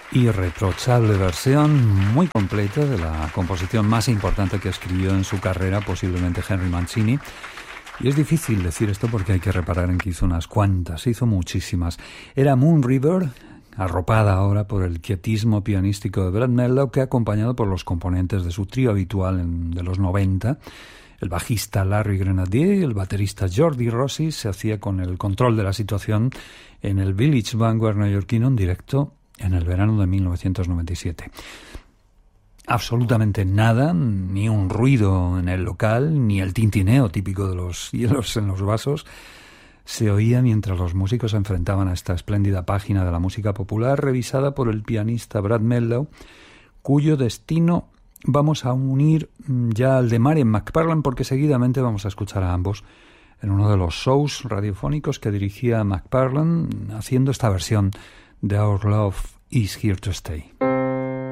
Irreprochable versión muy completa de la composición más importante que escribió en su carrera, posiblemente Henry Mancini. Y es difícil decir esto porque hay que reparar en que hizo unas cuantas, hizo muchísimas. Era Moon River, arropada ahora por el quietismo pianístico de Brad Mehldau, que acompañado por los componentes de su trío habitual de los 90, el bajista Larry Grenadier y el baterista Jordi Rossi, se hacía con el control de la situación en el Village Vanguard neoyorquino en directo en el verano de 1997. Absolutamente nada, ni un ruido en el local, ni el tintineo típico de los hielos en los vasos, se oía mientras los músicos se enfrentaban a esta espléndida página de la música popular revisada por el pianista Brad Mehldau, cuyo destino vamos a unir ya al de Marian McParland, porque seguidamente vamos a escuchar a ambos en uno de los shows radiofónicos que dirigía McParland, haciendo esta versión de Our Love Is Here to Stay.